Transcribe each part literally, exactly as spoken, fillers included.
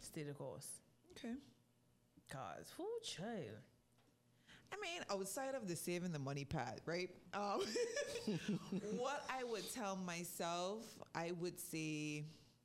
stay the course. Okay. Cause who child? I mean, outside of the saving the money part, right? Um, what I would tell myself, I would say,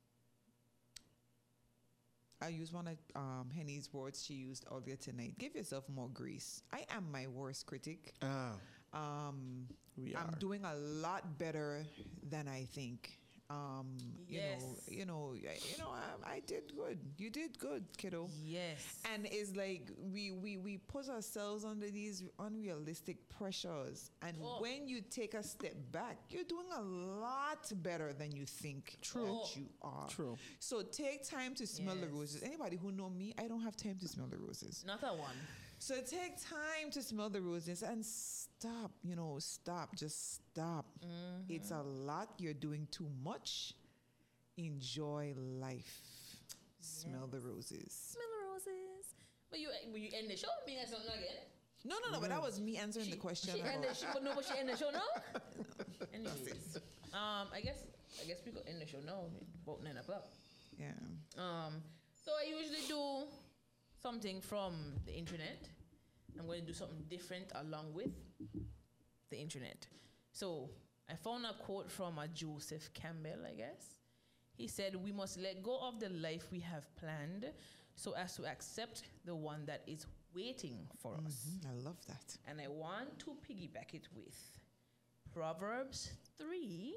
I use one of um, Henny's words she used earlier tonight. Give yourself more grace. I am my worst critic. Ah, Um, we I'm are. doing a lot better than I think. Um, Yes. You know, you know, you know. I, I did good. You did good, kiddo. Yes. And it's like we we we put ourselves under these unrealistic pressures, and Oh. when you take a step back, you're doing a lot better than you think True. that you are. True. So take time to smell the Yes. roses. Anybody who know me, I don't have time to smell the roses. Not that one. So take time to smell the roses and stop, you know, stop, just stop. Mm-hmm. It's a lot. You're doing too much. Enjoy life. Smell the roses. Smell the roses. But you, will you end the show? Me and something again. No, no, no, but that was me answering the question. She end the about- show, but no, but she end the show now. Anyways, um, I guess I guess we could end the show now. About nine o'clock. Yeah. Um, so I usually do something from the internet. I'm going to do something different along with the internet. So I found a quote from a Joseph Campbell, I guess. He said, "We must let go of the life we have planned so as to accept the one that is waiting for us." Mhm, I love that. And I want to piggyback it with Proverbs three,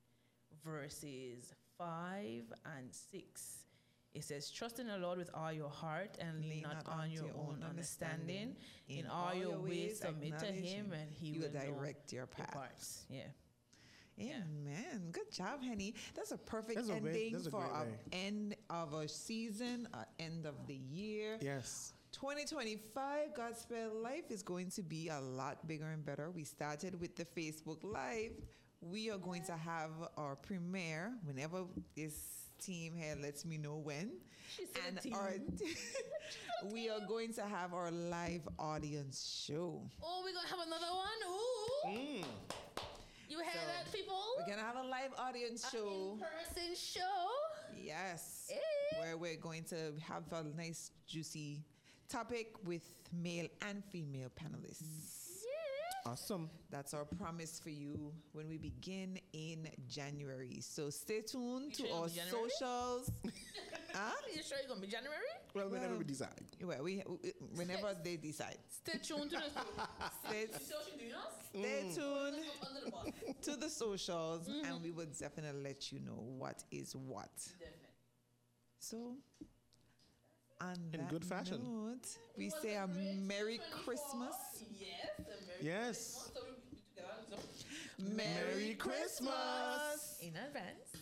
verses five and six. It says, "Trust in the Lord with all your heart and lean not on your own understanding. In all your ways submit to acknowledge him, and he will will know direct your paths." paths." Yeah. Amen. Good job, Henny. That's a perfect That's a ending great- that's a for great our way. end of a season, uh, end of the year. Yes. twenty twenty-five, Gospel Life is going to be a lot bigger and better. We started with the Facebook Live. We are going to have our premiere whenever this team here lets me know when. She said and team. our we are going to have our live audience show. Oh, we're going to have another one? Ooh. You heard So, that, people? We're gonna have a live audience show. In-person show. Yes. Hey. Where we're going to have a nice, juicy topic with male and female panelists. Yeah. Awesome. That's our promise for you when we begin in January. So stay tuned You to sure it'll our be January? socials. Huh? Are you sure it's going to be January? Well, whenever Well, we decide. Well, we, whenever they decide. Stay tuned to the... Stay, You see what you're doing us? stay tuned Under the bus. to the socials, and we will definitely let you know what is what. Definitely. So, on In that good fashion. note, we It was say a great Merry twenty-four. Christmas. Yes, a Merry Yes. Christmas. So we- we together, so- Merry Christmas. Christmas. In advance.